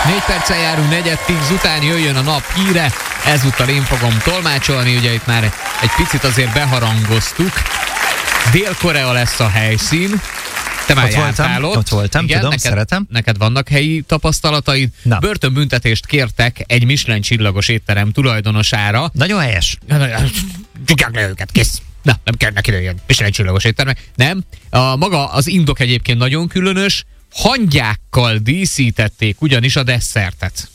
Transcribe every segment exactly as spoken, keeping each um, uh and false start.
négy perccel járunk, negyed tíz után jöjjön a nap híre. Ezúttal én fogom tolmácsolni, ugye itt már egy picit azért beharangoztuk. Dél-Korea lesz a helyszín. Te már ott jártál voltam, ott. ott voltam, igen, tudom, neked, szeretem. Neked vannak helyi tapasztalataid. Na. Börtönbüntetést kértek egy Michelin csillagos étterem tulajdonosára. Nagyon helyes. Csukják le őket, kész. Na, nem kell neki jöjjön. Michelin csillagos éttermek. Nem. A, maga az indok egyébként nagyon különös. Hangyákkal díszítették ugyanis a desszertet.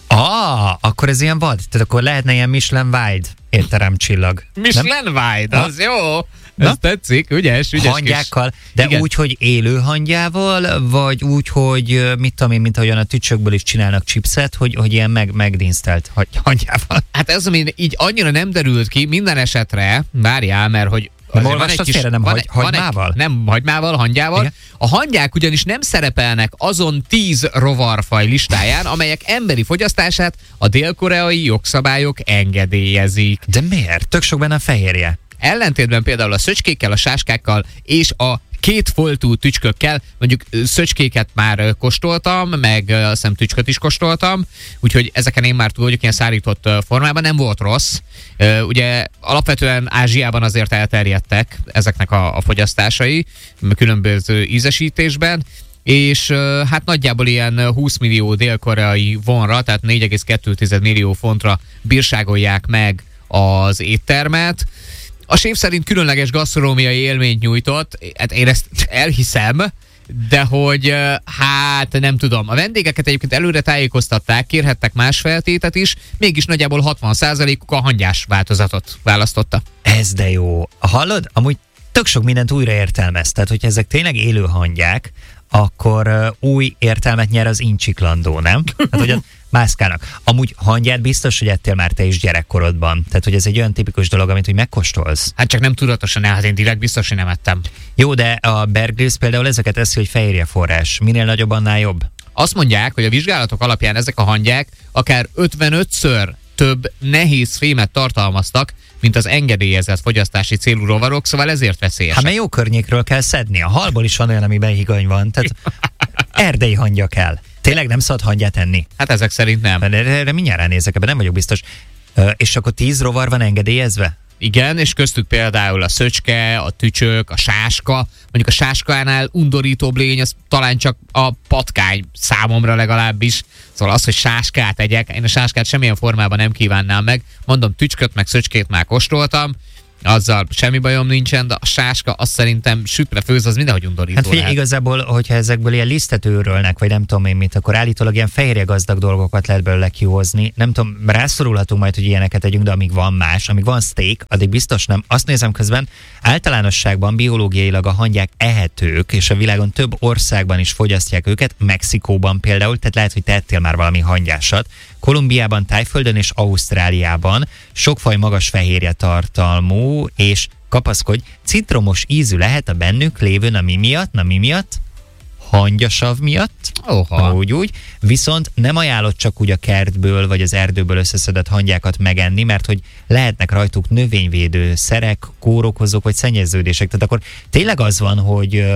Ah, akkor ez ilyen vad? Tehát akkor lehetne ilyen Michelin Wide étterem csillag. Michelin Wide, az jó. Ez Na? tetszik, ügyes, ügyes Hangyákkal, kis... de igen. úgy, hogy élő hangyával, vagy úgy, hogy mit tudom én, mint ahogyan a tücsökből is csinálnak chipset, hogy, hogy ilyen meg, megdinsztelt hangyával. Hát ez, ami így annyira nem derült ki, minden esetre, várjál, mert hogy Nem olvastad félre, nem van hagy, egy, van hagymával? Egy, nem hagymával, hangyával. Igen. A hangyák ugyanis nem szerepelnek azon tíz rovarfaj listáján, amelyek emberi fogyasztását a dél-koreai jogszabályok engedélyezik. De miért? Tök sok benne a fehérje. Ellentétben például a szöcskékkel, a sáskákkal és a két foltú tücskökkel, mondjuk szöcskéket már kóstoltam, meg azt hiszem tücsköt is kóstoltam, úgyhogy ezeken én már túl vagyok ilyen szárított formában, nem volt rossz. Ugye alapvetően Ázsiában azért elterjedtek ezeknek a, a fogyasztásai, különböző ízesítésben, és hát nagyjából ilyen húsz millió dél-koreai vonra, tehát négy egész kettő millió fontra bírságolják meg az éttermet. A séf szerint különleges gasztronómiai élményt nyújtott, hát én ezt elhiszem, de hogy hát nem tudom. A vendégeket egyébként előre tájékoztatták, kérhettek más feltétet is, mégis nagyjából hatvan százalékuk a hangyás változatot választotta. Ez de jó. Hallod? Amúgy tök sok mindent újra értelmez. Tehát, hogyha ezek tényleg élő hangyák, akkor uh, új értelmet nyer az incsiklandó, nem? Hát, hogy mászkálnak. Amúgy hangyát biztos, hogy ettél már te is gyerekkorodban. Tehát, hogy ez egy olyan tipikus dolog, amit hogy megkóstolsz. Hát csak nem tudatosan, hát én direkt biztos, hogy nem ettem. Jó, de a Bear Grylls például ezeket eszi, hogy fehérjeforrás. Minél nagyobb, annál jobb. Azt mondják, hogy a vizsgálatok alapján ezek a hangyák akár ötvenötször több nehéz fémet tartalmaztak, mint az engedélyezett fogyasztási célú rovarok, szóval ezért veszélyesek. Hát mert jó környékről kell szedni. A halból is van olyan, amiben higany van. Tehát erdei hangya kell. Tényleg nem szabad hangyát enni? Hát ezek szerint nem. Erre, erre mindjárt ránézek, ebben nem vagyok biztos. Uh, és akkor tíz rovar van engedélyezve? Igen, és köztük például a szöcske, a tücsök, a sáska. Mondjuk a sáskánál undorítóbb lény, az talán csak a patkány számomra legalábbis. Szóval az, hogy sáskát egyek, én a sáskát semmilyen formában nem kívánnám meg. Mondom, tücsköt meg szöcskét már kóstoltam, azzal semmi bajom nincsen, de a sáska azt szerintem sütre főz, az mindenhogy undorító Hát figyelj, lehet. igazából, hogyha ezekből ilyen lisztet őrölnek, vagy nem tudom én mit, akkor állítólag ilyen fehérje gazdag dolgokat lehet belőle kihozni. Nem tudom, rászorulhatunk majd, hogy ilyeneket tegyünk, de amíg van más, amíg van steak, addig biztos nem. Azt nézem közben, általánosságban biológiailag a hangyák ehetők, és a világon több országban is fogyasztják őket, Mexikóban például, tehát lehet, hogy te ettél már valami hangyásat. Kolumbiában, Tájföldön és Ausztráliában sok faj magas fehérje tartalmú, és kapaszkodj, citromos ízű lehet a bennük lévő, na mi miatt, na mi miatt? Hangyasav miatt, Oha. úgy úgy, viszont nem ajánlott csak úgy a kertből vagy az erdőből összeszedett hangyákat megenni, mert hogy lehetnek rajtuk növényvédő szerek, kórokozók vagy szennyeződések. Tehát akkor tényleg az van, hogy,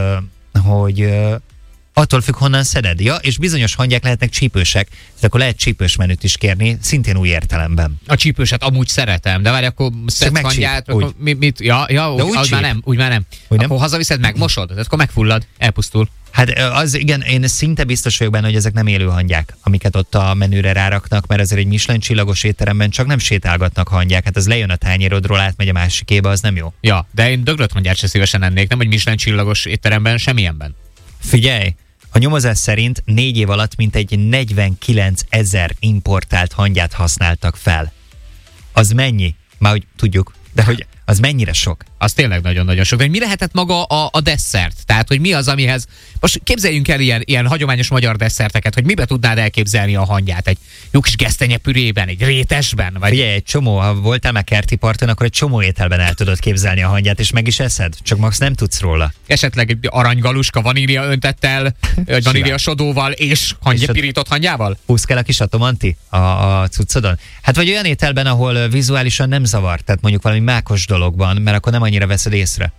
hogy attól függ, honnan szeded. Ja, és bizonyos hangyák lehetnek csípősek, tehát akkor lehet csípős menüt is kérni, szintén új értelemben. A csípőset amúgy szeretem, de várj, akkor szedsz hangyát, akkor mi, mit? Ja, ja úgy, úgy már nem, úgy már nem. Úgy akkor nem? hazaviszed, megmosod, de akkor megfullad, elpusztul. Hát az igen, én szinte biztos vagyok benne, hogy ezek nem élő hangyák, amiket ott a menüre ráraknak, mert azért egy Michelin csillagos étteremben csak nem sétálgatnak hangyák, hát az lejön a tányérodról, átmegy a másikébe, az nem jó. Ja, de én döglött hangyát se szívesen ennék, nem egy Michelin csillagos étteremben, semmilyenben. Figyelj! A nyomozás szerint négy év alatt mintegy negyvenkilenc ezer importált hangyát használtak fel. Az mennyi? Már hogy tudjuk, de hogy az mennyire sok? Az tényleg nagyon-nagyon sok. De hogy mi lehetett maga a, a desszert? Tehát, hogy mi az, amihez... Most képzeljünk el ilyen, ilyen hagyományos magyar desszerteket, hogy mibe tudnád elképzelni a hangyát? Egy jó kis gesztenyepürében, egy rétesben? Vagy... Ugye egy csomó, ha voltál már kerti parton, akkor egy csomó ételben el tudod képzelni a hangyát, és meg is eszed, csak max nem tudsz róla. Esetleg egy aranygaluska vanília öntettel, vagy vanília sodóval és hangya, pirított hangyával? Húsz kell a kis atomanti a, a cuccodon? Hát vagy olyan ételben, ahol vizuálisan nem zavar, tehát mondjuk valami mákos dologban, mert akkor nem annyira veszed észre.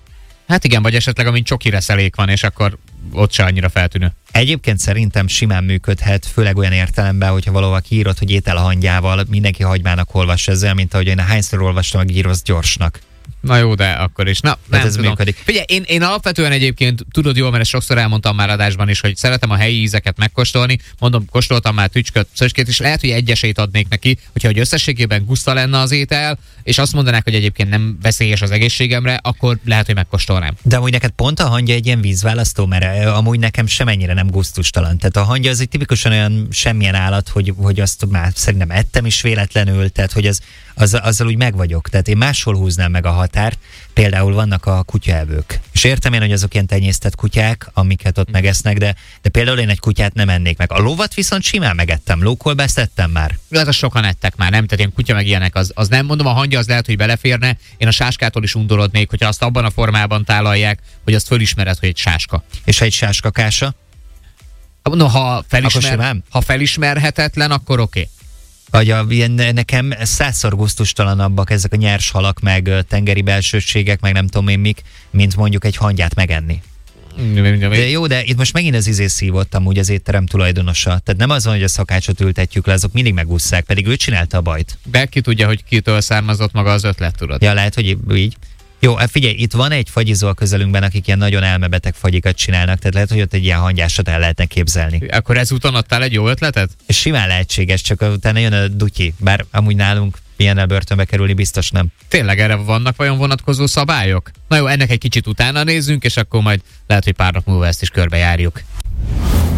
Hát igen, vagy esetleg amint csoki reszelék van, és akkor ott se annyira feltűnő. Egyébként szerintem simán működhet, főleg olyan értelemben, hogyha valahol kiírod, hogy ételhangyával, mindenki hagymának olvas ezzel, mint ahogy én hányszor olvastam, meg írsz gyorsnak. Na jó, de akkor is. Na, nem ez tudom. működik. Figyelj, én, én alapvetően egyébként, tudod jól, mert ezt sokszor elmondtam már adásban is, hogy szeretem a helyi ízeket megkóstolni. Mondom, kóstoltam már tücsköt, szöcskét, és lehet, hogy egy esélyt adnék neki, hogyha hogy összességében guszta lenne az étel, és azt mondanák, hogy egyébként nem veszélyes az egészségemre, akkor lehet, hogy megkóstolnám. De amúgy neked pont a hangya egy ilyen vízválasztó, mert amúgy nekem semennyire nem gusztustalan. Tehát a hangya az egy tipikusan olyan semmilyen állat, hogy, hogy azt már szerintem ettem is véletlenül, tehát hogy az, az, azzal úgy meg vagyok. Tehát én máshol húznám meg a határt. Például vannak a kutyaevők. És értem én, hogy azok ilyen tenyésztett kutyák, amiket ott megesznek, de, de például én egy kutyát nem ennék meg. A lovat viszont simán megettem. Lókolbászt ettem már. Hát azt sokan ettek már, nem? Tehát ilyen kutya meg ilyenek, az, az nem. Mondom, a hangya az lehet, hogy beleférne. Én a sáskától is undorodnék, hogyha azt abban a formában tálalják, hogy azt fölismered, hogy egy sáska. És egy sáskakása? No, ha, felismer, Akkor ha felismerhetetlen, akkor oké. Okay. Vagy a, ilyen, nekem százszor gusztustalanabbak ezek a nyers halak, meg tengeri belsőségek, meg nem tudom én mik, mint mondjuk egy hangyát megenni. De jó, de itt most megint az izé szívott amúgy az étterem tulajdonosa. Tehát nem az van, hogy a szakácsot ültetjük le, azok mindig megússzák, pedig ő csinálta a bajt. De ki tudja, hogy kitől származott maga az ötlet, tudod? Ja, lehet, hogy így. Jó, hát figyelj, itt van egy fagyizó a közelünkben, akik ilyen nagyon elmebeteg fagyikat csinálnak, tehát lehet, hogy ott egy ilyen hangyásat el lehetne képzelni. Akkor ezúton adtál egy jó ötletet? Simán lehetséges, csak utána jön a dutyi, bár amúgy nálunk ilyennel börtönbe kerülni biztos nem. Tényleg erre vannak vajon vonatkozó szabályok? Na jó, ennek egy kicsit utána nézzünk, és akkor majd lehet, hogy pár nap múlva ezt is körbejárjuk.